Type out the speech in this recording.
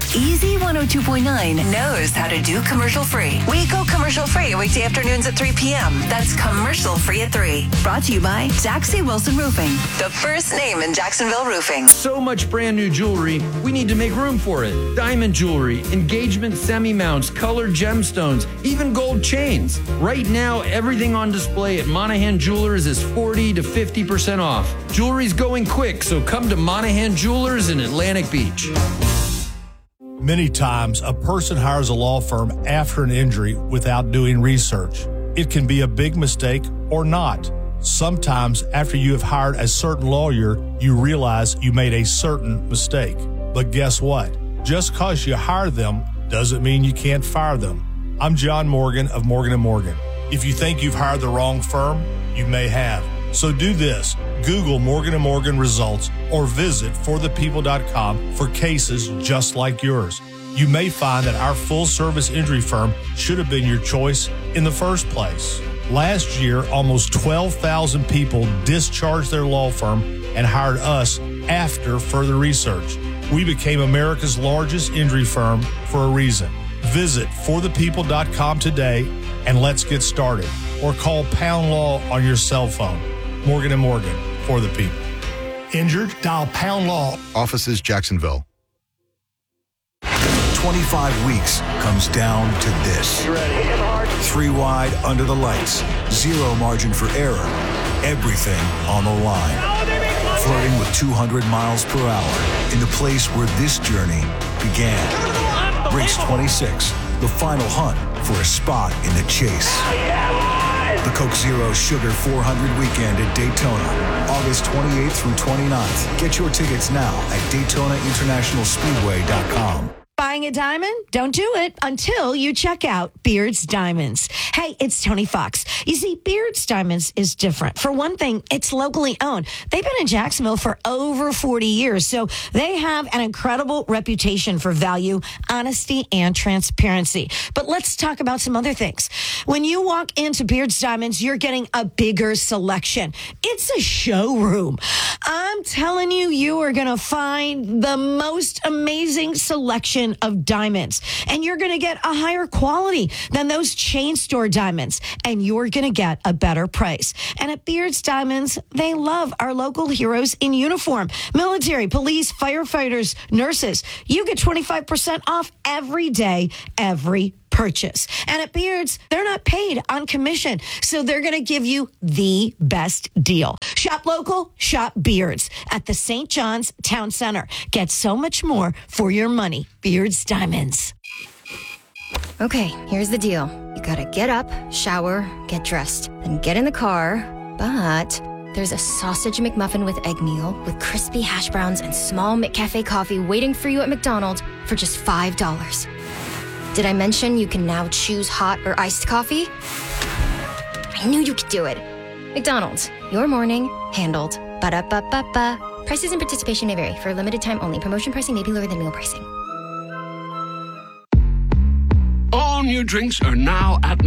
Easy 102.9 knows how to do commercial-free. We go commercial-free weekday afternoons at 3 p.m. That's commercial-free at 3. Brought to you by Jaxie Wilson Roofing, the first name in Jacksonville roofing. So much brand new jewelry, we need to make room for it. Diamond jewelry, engagement semi-mounts, colored gemstones, even gold chains. Right now, everything on display at Monahan Jewelers is 40 to 50% off. Jewelry's going quick, so come to Monahan Jewelers in Atlantic Beach. Many times, a person hires a law firm after an injury without doing research. It can be a big mistake or not. Sometimes, after you have hired a certain lawyer, you realize you made a certain mistake. But guess what? Just because you hire them doesn't mean you can't fire them. I'm John Morgan of Morgan & Morgan. If you think you've hired the wrong firm, you may have. So do this. Google Morgan & Morgan results or visit forthepeople.com for cases just like yours. You may find that our full-service injury firm should have been your choice in the first place. Last year, almost 12,000 people discharged their law firm and hired us after further research. We became America's largest injury firm for a reason. Visit forthepeople.com today and let's get started. Or call Pound Law on your cell phone. Morgan & Morgan, for the people. Injured? Dial Pound Law. Offices, Jacksonville. 25 weeks comes down to this. You ready? Hit him hard. 3 wide under the lights. Zero margin for error. Everything on the line. Flirting with 200 miles per hour in the place where this journey began. Race 26, the final hunt for a spot in the chase. The Coke Zero Sugar 400 weekend at Daytona, August 28th through 29th. Get your tickets now at DaytonaInternationalSpeedway.com. Buying a diamond? Don't do it until you check out Beard's Diamonds. Hey, it's Tony Fox. You see, Beard's Diamonds is different. For one thing, it's locally owned. They've been in Jacksonville for over 40 years, so they have an incredible reputation for value, honesty, and transparency. But let's talk about some other things. When you walk into Beard's Diamonds, you're getting a bigger selection. It's a showroom. I'm telling you, you are going to find the most amazing selection of diamonds, and you're going to get a higher quality than those chain store diamonds, and you're going to get a better price. And at Beard's Diamonds, they love our local heroes in uniform: military, police, firefighters, nurses. You get 25% off every day, every purchase. And at Beard's, they're not paid on commission, so they're going to give you the best deal. Shop local, shop Beard's at the St. John's Town Center. Get so much more for your money. Beard's Diamonds. Okay, here's the deal. You gotta get up, shower, get dressed, then get in the car, but there's a sausage McMuffin with egg meal with crispy hash browns and small McCafe coffee waiting for you at McDonald's for just $5. Did I mention you can now choose hot or iced coffee? I knew you could do it. McDonald's, your morning handled. Ba-da-ba-ba-ba. Prices and participation may vary. For a limited time only. Promotion pricing may be lower than meal pricing. All new drinks are now at